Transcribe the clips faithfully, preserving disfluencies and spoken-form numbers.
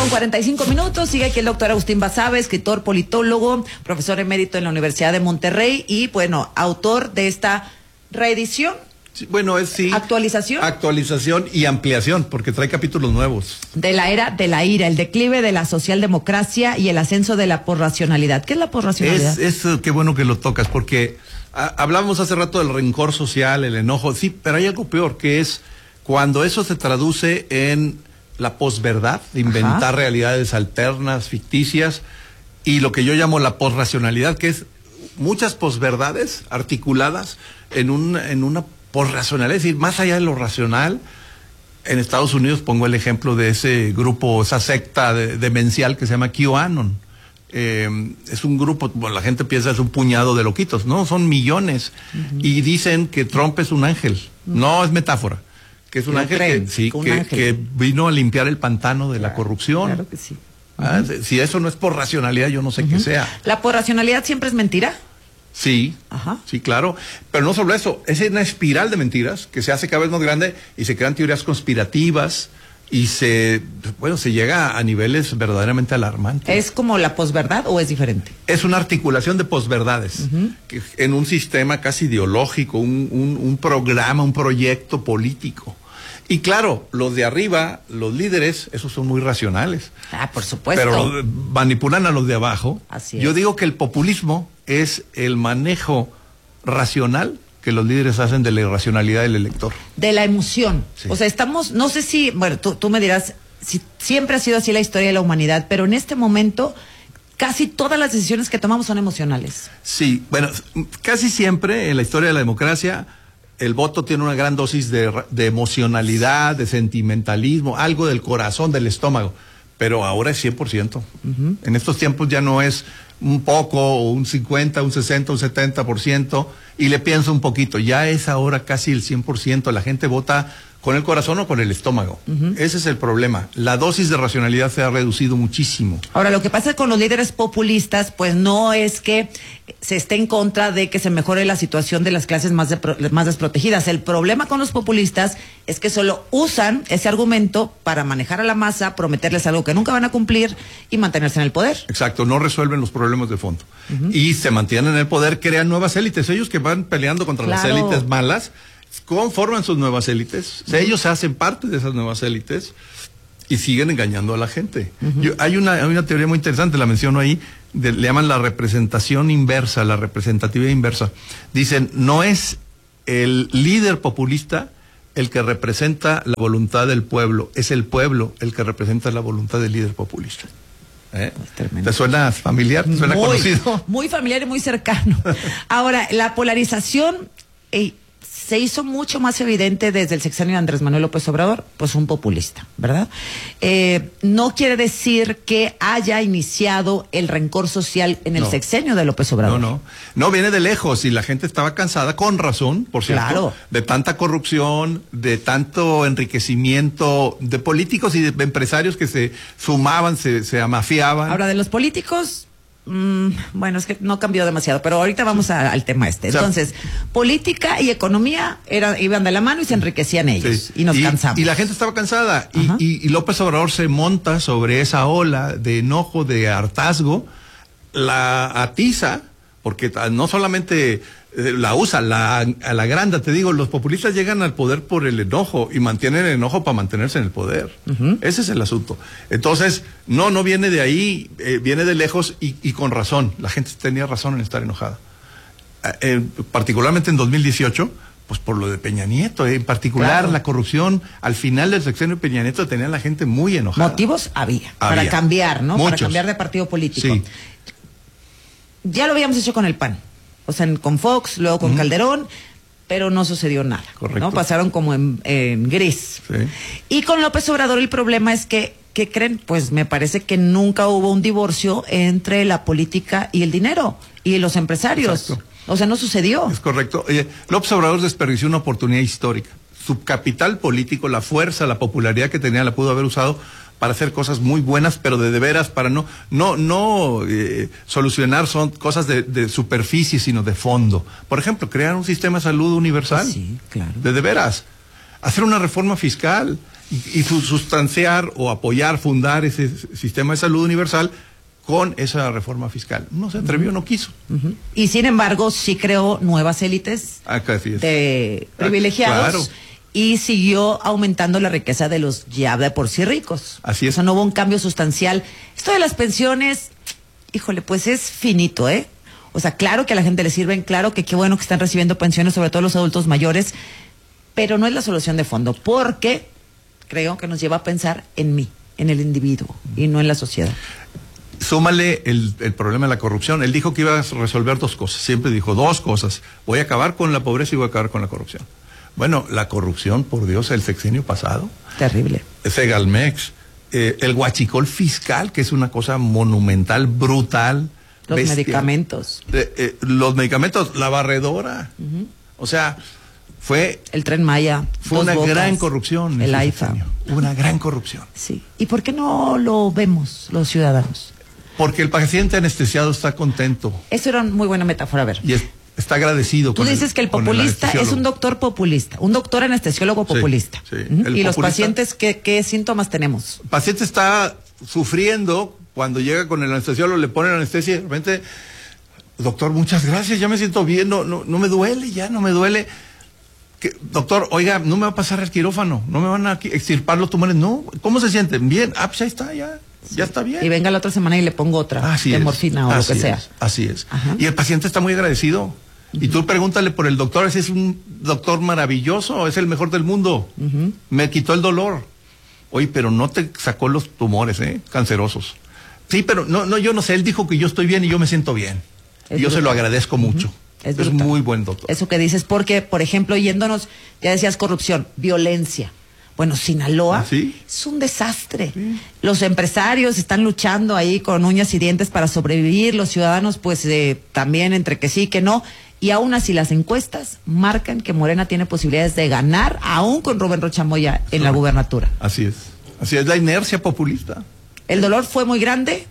con cuarenta y cinco minutos. Sigue aquí el doctor Agustín Basabe, escritor, politólogo, profesor emérito en la Universidad de Monterrey y, bueno, autor de esta reedición. Sí, bueno, es sí. Actualización. Actualización y ampliación, porque trae capítulos nuevos. De la era de la ira, el declive de la socialdemocracia y el ascenso de la posracionalidad. ¿Qué es la posracionalidad? Es, es qué bueno que lo tocas, porque a, hablábamos hace rato del rencor social, el enojo, sí, pero hay algo peor, que es cuando eso se traduce en la posverdad, inventar Ajá. realidades alternas, ficticias, y lo que yo llamo la posracionalidad, que es muchas posverdades articuladas en, un, en una posracionalidad, es decir, más allá de lo racional. En Estados Unidos pongo el ejemplo de ese grupo, esa secta de, demencial que se llama QAnon. Eh, es un grupo, bueno, la gente piensa es un puñado de loquitos, no, son millones. Uh-huh. Y dicen que Trump es un ángel, uh-huh. no es metáfora. Que es un ángel, que, sí, que, ángel que vino a limpiar el pantano de claro, la corrupción. Claro que sí. Uh-huh. Ah, si eso no es por racionalidad, yo no sé uh-huh. qué sea. ¿La por racionalidad siempre es mentira? Sí, Ajá. sí, claro. Pero no solo eso, es una espiral de mentiras que se hace cada vez más grande y se crean teorías conspirativas y se, bueno, se llega a niveles verdaderamente alarmantes. ¿Es como la posverdad o es diferente? Es una articulación de posverdades uh-huh. que, en un sistema casi ideológico, un, un, un programa, un proyecto político. Y claro, los de arriba, los líderes, esos son muy racionales. Ah, por supuesto. Pero manipulan a los de abajo. Así es. Yo digo que el populismo es el manejo racional que los líderes hacen de la irracionalidad del elector. De la emoción. Sí. O sea, estamos, no sé si, bueno, tú, tú me dirás, si siempre ha sido así la historia de la humanidad, pero en este momento casi todas las decisiones que tomamos son emocionales. Sí, bueno, casi siempre en la historia de la democracia el voto tiene una gran dosis de, de emocionalidad, de sentimentalismo, algo del corazón, del estómago, pero ahora es cien por ciento. Uh-huh. En estos tiempos ya no es un poco, un cincuenta, un sesenta, un setenta por ciento, y le pienso un poquito, ya es ahora casi el cien por ciento, la gente vota con el corazón o con el estómago. Uh-huh. Ese es el problema. La dosis de racionalidad se ha reducido muchísimo. Ahora, lo que pasa con los líderes populistas, pues no es que se esté en contra de que se mejore la situación de las clases más, de, más desprotegidas. El problema con los populistas es que solo usan ese argumento para manejar a la masa, prometerles algo que nunca van a cumplir y mantenerse en el poder. Exacto, no resuelven los problemas de fondo. Uh-huh. Y se mantienen en el poder, crean nuevas élites. Ellos que van peleando contra claro. las élites malas, conforman sus nuevas élites, o sea, uh-huh. ellos se hacen parte de esas nuevas élites y siguen engañando a la gente. Uh-huh. Yo, hay, una, hay una teoría muy interesante, la menciono ahí, de, le llaman la representación inversa, la representatividad inversa. Dicen, no es el líder populista el que representa la voluntad del pueblo, es el pueblo el que representa la voluntad del líder populista. ¿Eh? ¿Te suena familiar? ¿Te suena muy, conocido? Muy familiar y muy cercano. Ahora, la polarización eh, se hizo mucho más evidente desde el sexenio de Andrés Manuel López Obrador, pues un populista, ¿verdad? Eh, no quiere decir que haya iniciado el rencor social en el no. sexenio de López Obrador. No, no, no, viene de lejos y la gente estaba cansada, con razón, por cierto, claro. de tanta corrupción, de tanto enriquecimiento de políticos y de empresarios que se sumaban, se, se amafiaban. Ahora, de los políticos... Mm, bueno, es que no cambió demasiado, pero ahorita vamos a, al tema este. Entonces, o sea, política y economía era, iban de la mano y se enriquecían ellos, sí. y nos y, cansamos. Y la gente estaba cansada, y, y, y López Obrador se monta sobre esa ola de enojo, de hartazgo, la atiza, porque no solamente la usa, la, a la agranda, te digo, los populistas llegan al poder por el enojo y mantienen el enojo para mantenerse en el poder. Uh-huh. Ese es el asunto. Entonces, no, no viene de ahí, eh, viene de lejos y, y con razón. La gente tenía razón en estar enojada. Eh, particularmente en dos mil dieciocho, pues por lo de Peña Nieto, eh, en particular claro. la corrupción, al final del sexenio de Peña Nieto tenía a la gente muy enojada. Motivos había, había. para cambiar, ¿no? Muchos. Para cambiar de partido político. Sí. Ya lo habíamos hecho con el P A N. O sea, con Fox, luego con uh-huh. Calderón, pero no sucedió nada. Correcto. ¿No? Pasaron como en, en gris. Sí. Y con López Obrador el problema es que, ¿qué creen? Pues me parece que nunca hubo un divorcio entre la política y el dinero, y los empresarios. Exacto. O sea, no sucedió. Es correcto. Oye, López Obrador desperdició una oportunidad histórica. Su capital político, la fuerza, la popularidad que tenía, la pudo haber usado para hacer cosas muy buenas, pero de de veras, para no no no eh, solucionar son cosas de, de superficie, sino de fondo. Por ejemplo, crear un sistema de salud universal. Sí, claro. De de veras. Hacer una reforma fiscal. y, y sustanciar o apoyar, fundar ese sistema de salud universal con esa reforma fiscal. No se atrevió, uh-huh. no quiso. Uh-huh. Y sin embargo, sí creó nuevas élites Acá sí es. de privilegiados. Ah, claro. Y siguió aumentando la riqueza de los ya de por sí ricos. Así es. O sea, no hubo un cambio sustancial. Esto de las pensiones, híjole, pues es finito, ¿eh? O sea, claro que a la gente le sirven, claro que qué bueno que están recibiendo pensiones, sobre todo los adultos mayores, pero no es la solución de fondo, porque creo que nos lleva a pensar en mí, en el individuo, y no en la sociedad. Súmale el, el problema de la corrupción. Él dijo que iba a resolver dos cosas. Siempre dijo dos cosas. Voy a acabar con la pobreza y voy a acabar con la corrupción. Bueno, la corrupción, por Dios, el sexenio pasado. Terrible. Segalmex, eh, el huachicol fiscal, que es una cosa monumental, brutal. Los bestial. medicamentos. Eh, eh, los medicamentos, la barredora. Uh-huh. O sea, fue... El Tren Maya. Fue una bocas, gran corrupción. El AIFA. Una gran corrupción. Sí. ¿Y por qué no lo vemos los ciudadanos? Porque el paciente anestesiado está contento. Eso era una muy buena metáfora, a ver. Y es, está agradecido. Tú dices el, que el populista el es un doctor populista, un doctor anestesiólogo populista. Sí, sí. Uh-huh. ¿Y populista, los pacientes qué, qué síntomas tenemos? El paciente está sufriendo cuando llega con el anestesiólogo, le ponen anestesia y de repente, doctor, muchas gracias, ya me siento bien, no, no, no me duele, ya no me duele. Que, doctor, oiga, no me va a pasar el quirófano, no me van a extirpar los tumores, no. ¿Cómo se sienten? Bien, ah, pues ahí está, ya. Sí. Ya está bien. Y venga la otra semana y le pongo otra así de es, morfina o así lo que sea. Es, así es. Ajá. Y el paciente está muy agradecido. Uh-huh. Y tú pregúntale por el doctor, ese es un doctor maravilloso, es el mejor del mundo. Uh-huh. Me quitó el dolor. Oye, pero no te sacó los tumores, ¿eh? Cancerosos. Sí, pero no, no, yo no sé, él dijo que yo estoy bien y yo me siento bien. Es y yo brutal. Se lo agradezco mucho. Uh-huh. Es, es muy buen doctor. Eso que dices, porque, por ejemplo, yéndonos, ya decías corrupción, violencia. Bueno, Sinaloa ¿Ah, sí? es un desastre. Sí. Los empresarios están luchando ahí con uñas y dientes para sobrevivir, los ciudadanos pues eh, también entre que sí que no, y aún así las encuestas marcan que Morena tiene posibilidades de ganar, aún con Rubén Rocha Moya en la gubernatura. Así es, así es la inercia populista. El dolor fue muy grande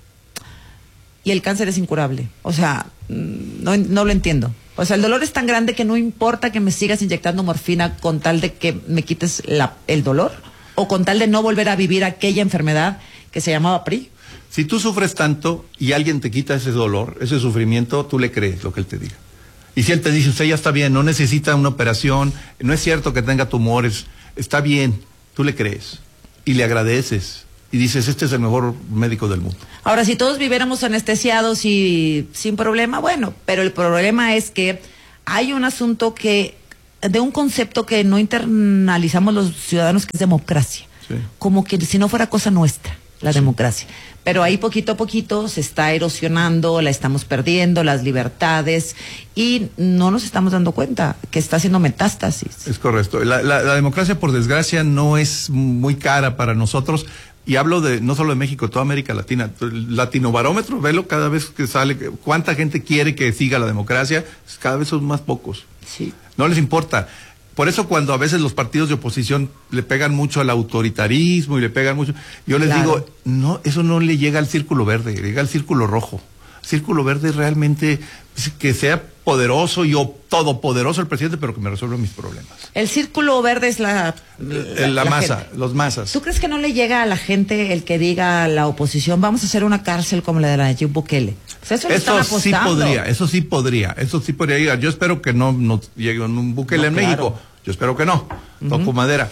y el cáncer es incurable. O sea, no, no lo entiendo. O sea, el dolor es tan grande que no importa que me sigas inyectando morfina con tal de que me quites la, el dolor o con tal de no volver a vivir aquella enfermedad que se llamaba P R I. Si tú sufres tanto y alguien te quita ese dolor, ese sufrimiento, tú le crees lo que él te diga. Y si él te dice, usted ya está bien, no necesita una operación, no es cierto que tenga tumores, está bien, tú le crees y le agradeces. Y dices, este es el mejor médico del mundo. Ahora, si todos viviéramos anestesiados y sin problema, bueno, pero el problema es que hay un asunto que, de un concepto que no internalizamos los ciudadanos, que es democracia. Sí. Como que si no fuera cosa nuestra, la sí. democracia. Pero ahí poquito a poquito se está erosionando, la estamos perdiendo, las libertades, y no nos estamos dando cuenta que está haciendo metástasis. Es correcto. La, la, la democracia, por desgracia, no es muy cara para nosotros. Y hablo de no solo de México, toda América Latina. El Latinobarómetro, velo cada vez que sale, cuánta gente quiere que siga la democracia, cada vez son más pocos. Sí. No les importa. Por eso cuando a veces los partidos de oposición le pegan mucho al autoritarismo y le pegan mucho, yo les claro. digo, no, eso no le llega al círculo verde, le llega al círculo rojo. Círculo verde realmente que sea poderoso y o todopoderoso el presidente, pero que me resuelva mis problemas. El círculo verde es la... La, la, la masa, gente. Los masas. ¿Tú crees que no le llega a la gente el que diga a la oposición, vamos a hacer una cárcel como la de la Nayib Bukele? O sea, eso eso sí podría, eso sí podría, eso sí podría llegar. Yo espero que no, no llegue un Bukele no, en claro. México. Yo espero que no, uh-huh. toco madera.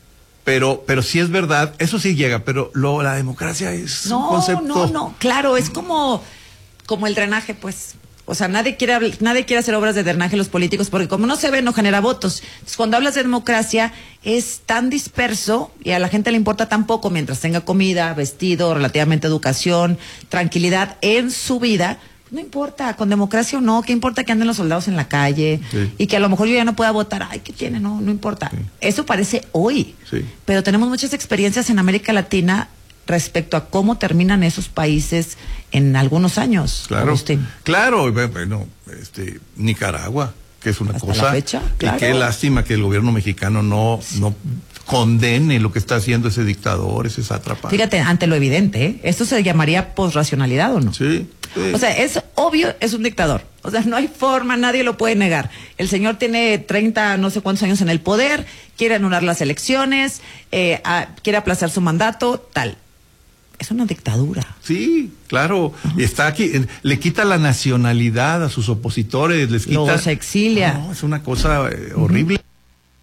Pero, pero sí es verdad, eso sí llega, pero lo, la democracia es no, un concepto... No, no, no, claro, es como... como el drenaje, pues. O sea, nadie quiere nadie quiere hacer obras de drenaje los políticos, porque como no se ve, no genera votos. Entonces, cuando hablas de democracia, es tan disperso y a la gente le importa tan poco mientras tenga comida, vestido, relativamente educación, tranquilidad en su vida. No importa, con democracia o no, ¿qué importa que anden los soldados en la calle? Sí. Y que a lo mejor yo ya no pueda votar? Ay, ¿qué tiene? No, no importa. Sí. Eso parece hoy. Sí. Pero tenemos muchas experiencias en América Latina respecto a cómo terminan esos países en algunos años. Claro, Agustín. Claro, bueno, este, Nicaragua, que es una hasta cosa, la fecha, claro. Y qué lástima que el gobierno mexicano no, sí. no condene lo que está haciendo ese dictador, ese sátrapa. Fíjate, ante lo evidente, ¿eh? Esto se llamaría posracionalidad, ¿o no? Sí. O sea, es obvio, es un dictador. O sea, no hay forma, nadie lo puede negar. El señor tiene treinta, no sé cuántos años en el poder, quiere anular las elecciones, eh, a, quiere aplazar su mandato, tal. Es una dictadura. Sí, claro. Uh-huh. Está aquí, le quita la nacionalidad a sus opositores, les quita. Los exilia. No, es una cosa eh, horrible. Uh-huh.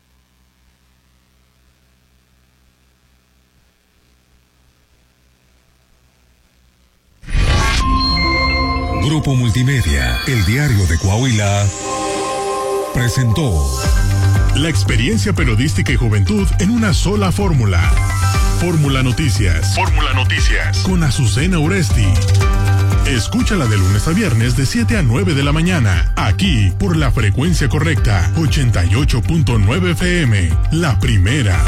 Grupo Multimedia, el diario de Coahuila, presentó la experiencia periodística y juventud en una sola fórmula. Fórmula Noticias. Fórmula Noticias. Con Azucena Uresti. Escúchala de lunes a viernes de siete a nueve de la mañana, aquí por la frecuencia correcta, ochenta y ocho punto nueve F M, la primera.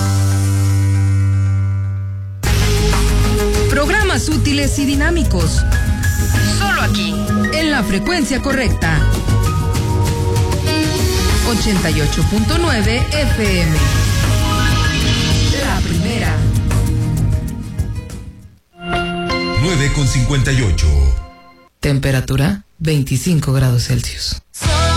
Programas útiles y dinámicos. Solo aquí, en la frecuencia correcta. ochenta y ocho punto nueve F M. La primera. nueve con cincuenta y ocho. Temperatura veinticinco grados Celsius.